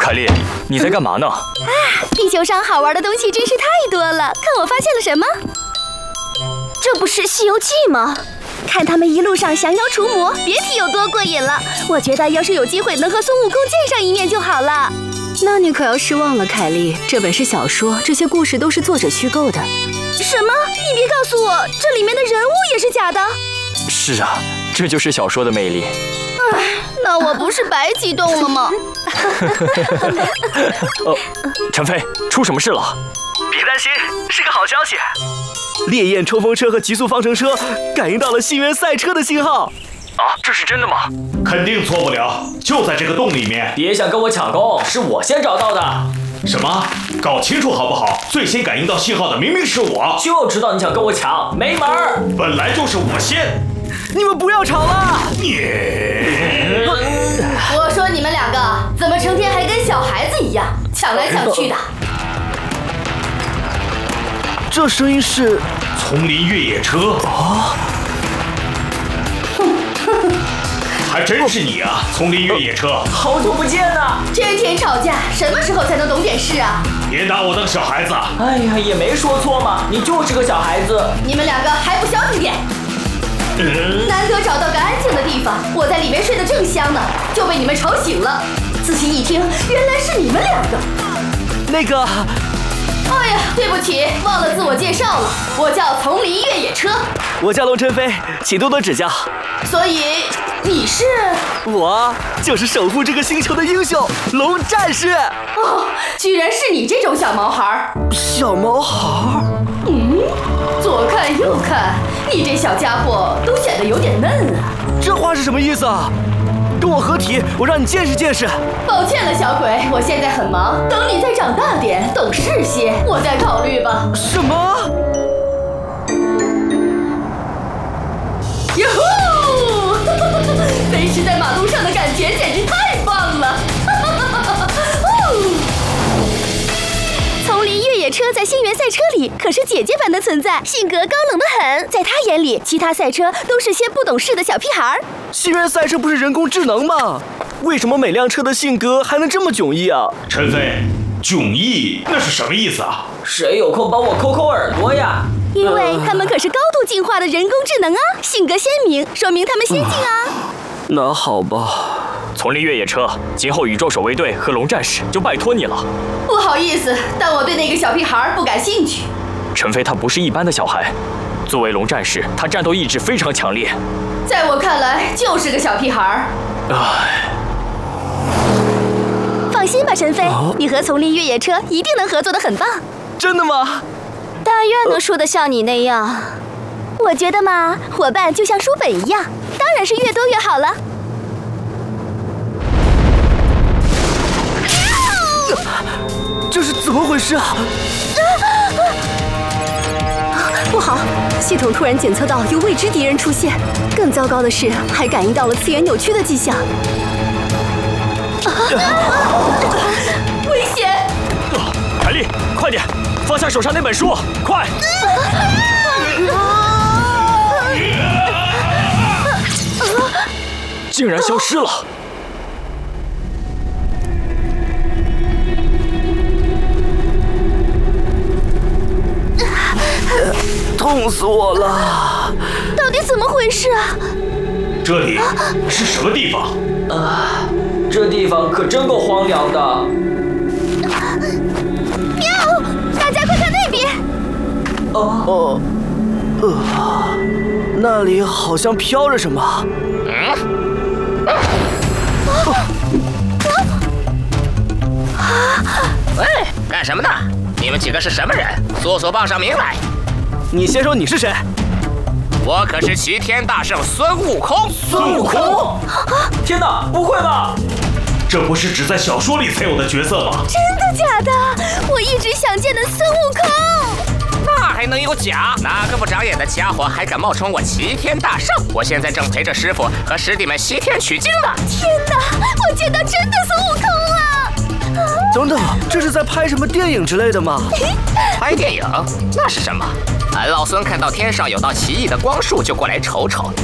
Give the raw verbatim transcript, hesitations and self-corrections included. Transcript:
凯莉，你在干嘛呢？ 啊，地球上好玩的东西真是太多了。看我发现了什么？这不是《西游记》吗？看他们一路上降妖除魔，别提有多过瘾了。我觉得要是有机会能和孙悟空见上一面就好了。 那你可要失望了，凯莉。这本是小说，这些故事都是作者虚构的。 什么？你别告诉我，这里面的人物也是假的？ 是啊，这就是小说的魅力。 唉，那我不是白激动了吗？ 哦，陈飞，出什么事了？ 别担心，是个好消息。 烈焰冲锋车和极速方程车感应到了星源赛车的信号。 啊，这是真的吗？ 肯定错不了，就在这个洞里面。 别想跟我抢功，是我先找到的。 什么？搞清楚好不好？最先感应到信号的明明是我。 就知道你想跟我抢，没门儿！ 本来就是我先。 你们不要吵了！ 你， 我说你们两个怎么成天还跟小孩子一样抢来抢去的？ 这声音是丛林越野车啊！还真是你啊，丛林越野车！ 好久不见呐！ 天天吵架，什么时候才能懂点事啊？ 别拿我当小孩子！ 哎呀，也没说错嘛，你就是个小孩子。 你们两个还不消停点！嗯、难得找到个安静的地方，我在里面睡得正香呢，就被你们吵醒了。仔细一听，原来是你们两个。 那个。 哎呀，对不起，忘了自我介绍了，我叫丛林越野车。 我叫龙晨飞，请多多指教。 所以你是？ 我就是守护这个星球的英雄龙战士。 哦，居然是你这种小毛孩。 小毛孩？ 嗯，左看右看，你这小家伙都显得有点嫩啊。 这话是什么意思啊？跟我合体，我让你见识见识。 抱歉了，小鬼，我现在很忙，等你再长大点，懂事些，我再考虑吧。 什么？ 哟呼！飞驰在马路上的感觉简直太棒了！ 丛林越野车在星源赛车里可是姐姐般的存在，性格高冷得很。在她眼里，其他赛车都是些不懂事的小屁孩。 星源赛车不是人工智能吗？为什么每辆车的性格还能这么迥异啊？ 陈飞，迥异那是什么意思啊？ 谁有空帮我抠抠耳朵呀？ 因为他们可是高度进化的人工智能啊，性格鲜明，说明他们先进啊。 那好吧。 丛林越野车，今后宇宙守卫队和龙战士就拜托你了。 不好意思，但我对那个小屁孩不感兴趣。 陈飞他不是一般的小孩，作为龙战士，他战斗意志非常强烈。 在我看来，就是个小屁孩。 唉。 放心吧，陈飞，哦、你和丛林越野车一定能合作得很棒。 真的吗？ 但愿能说得像你那样。呃、我觉得嘛，伙伴就像书本一样，当然是越多越好了。 这是怎么回事啊？ 不好，系统突然检测到有未知敌人出现，更糟糕的是，还感应到了次元扭曲的迹象。 危险！ 凯莉，快点，放下手上那本书，快！竟然消失了！ 痛死我了！ 到底怎么回事啊？ 这里是什么地方？ 啊，这地方可真够荒凉的。 喵！大家快看那边！ 哦，呃，那里好像飘着什么。嗯。 喂，干什么呢？你们几个是什么人？速速报上名来！ 你先说你是谁？ 我可是齐天大圣孙悟空。 孙悟空！天哪，不会吧？ 这不是只在小说里才有的角色吗？ 真的假的？我一直想见的孙悟空。 那还能有假？哪个不长眼的家伙还敢冒充我齐天大圣？我现在正陪着师傅和师弟们西天取经呢。 天哪，我见到真的孙悟空了！ 等等，这是在拍什么电影之类的吗？ 拍电影？那是什么？俺老孙看到天上有道奇异的光束，就过来瞅瞅。